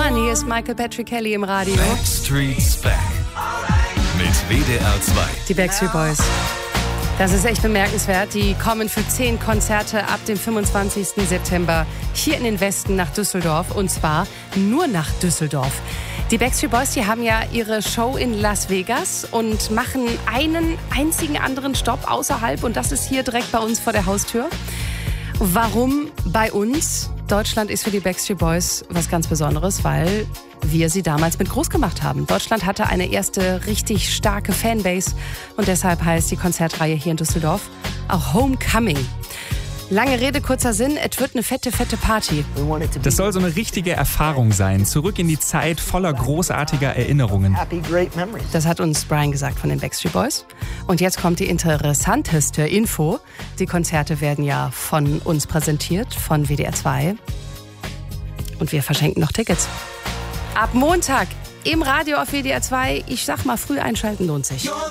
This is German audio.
an, hier ist Michael Patrick Kelly im Radio. Backstreet's Back mit WDR 2. Die Backstreet Boys. Das ist echt bemerkenswert. Die kommen für 10 Konzerte ab dem 25. September hier in den Westen nach Düsseldorf. Und zwar nur nach Düsseldorf. Die Backstreet Boys, die haben ja ihre Show in Las Vegas und machen einen einzigen anderen Stopp außerhalb. Und das ist hier direkt bei uns vor der Haustür. Warum bei uns? Deutschland ist für die Backstreet Boys was ganz Besonderes, weil wir sie damals mit groß gemacht haben. Deutschland hatte eine erste richtig starke Fanbase und deshalb heißt die Konzertreihe hier in Düsseldorf auch Homecoming. Lange Rede, kurzer Sinn, es wird eine fette Party. Das soll so eine richtige Erfahrung sein. Zurück in die Zeit voller großartiger Erinnerungen. Das hat uns Brian gesagt von den Backstreet Boys. Und jetzt kommt die interessanteste Info. Die Konzerte werden ja von uns präsentiert, von WDR 2. Und wir verschenken noch Tickets. Ab Montag im Radio auf WDR 2. Ich sag mal, früh einschalten lohnt sich.